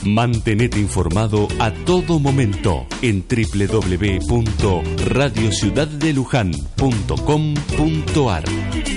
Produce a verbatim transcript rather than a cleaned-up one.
Mantenete informado a todo momento en doble u doble u doble u punto radio ciudad de luján punto com punto a r.